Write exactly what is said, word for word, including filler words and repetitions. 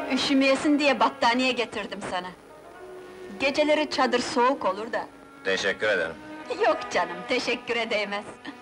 Üşümeyesin diye battaniye getirdim sana. Geceleri çadır soğuk olur da. Teşekkür ederim. Yok canım, teşekküre değmez.